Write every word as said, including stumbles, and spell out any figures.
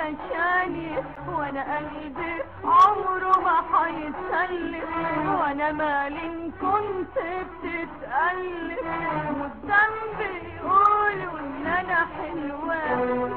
علشاني، وانا قلبي عمره ما هيتسلم، وانا مالي إن كنت بتتقلب